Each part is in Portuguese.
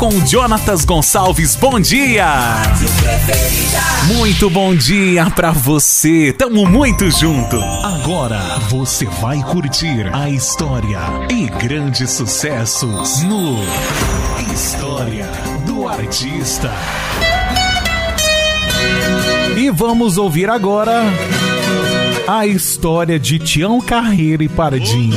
Com Jonatas Gonçalves, bom dia! Muito bom dia pra você, tamo muito junto. Agora você vai curtir a história e grandes sucessos no História do Artista. E vamos ouvir agora a história de Tião Carreiro e Pardinho.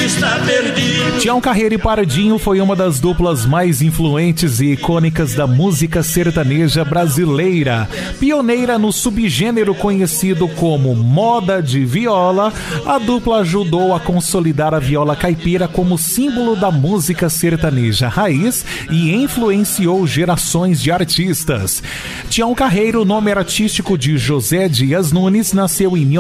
Tião Carreiro e Pardinho foi uma das duplas mais influentes e icônicas da música sertaneja brasileira. Pioneira no subgênero conhecido como moda de viola, a dupla ajudou a consolidar a viola caipira como símbolo da música sertaneja raiz e influenciou gerações de artistas. Tião Carreiro, nome artístico de José Dias Nunes, nasceu em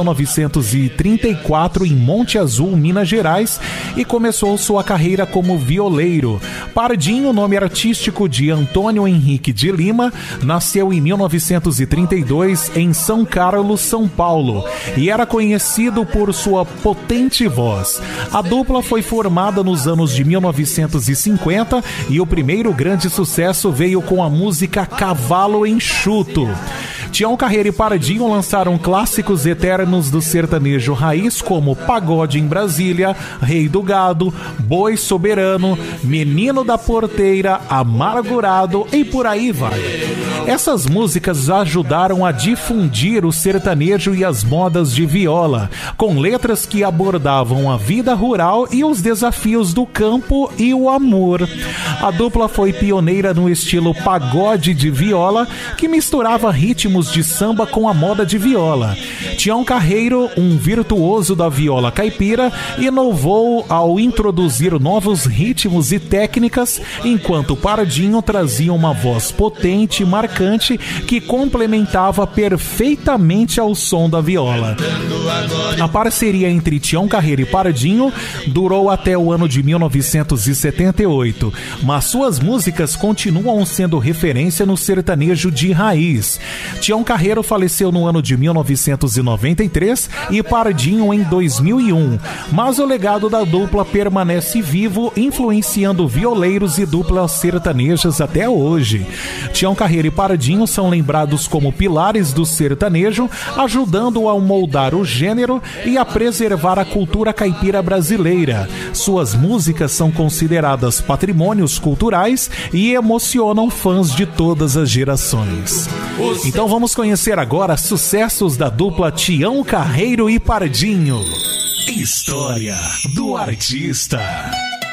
1934 em Monte Azul, Minas Gerais, e começou sua carreira como violeiro. Pardinho, nome artístico de Antônio Henrique de Lima, nasceu em 1932 em São Carlos, São Paulo, e era conhecido por sua potente voz. A dupla foi formada nos anos de 1950 e o primeiro grande sucesso veio com a música Cavalo Enxuto. Tião Carreiro e Pardinho lançaram clássicos eternos do sertanejo raiz como Pagode em Brasília, Rei do Gado, Boi Soberano, Menino da Porteira, Amargurado e por aí vai. Essas músicas ajudaram a difundir o sertanejo e as modas de viola, com letras que abordavam a vida rural e os desafios do campo e o amor. A dupla foi pioneira no estilo pagode de viola, que misturava ritmos de samba com a moda de viola. Tião Carreiro, um virtuoso da viola caipira, inovou ao introduzir novos ritmos e técnicas, enquanto Pardinho trazia uma voz potente e marcante que complementava perfeitamente ao som da viola. A parceria entre Tião Carreiro e Pardinho durou até o ano de 1978, mas suas músicas continuam sendo referência no sertanejo de raiz. Tião Carreiro faleceu no ano de 1993 e Pardinho em 2001, mas o legado da dupla permanece vivo, influenciando violeiros e duplas sertanejas até hoje. Tião Carreiro e Pardinho são lembrados como pilares do sertanejo, ajudando a moldar o gênero e a preservar a cultura caipira brasileira. Suas músicas são consideradas patrimônios culturais e emocionam fãs de todas as gerações. Então vamos conhecer agora sucessos da dupla Tião Carreiro e Pardinho. História do Artista.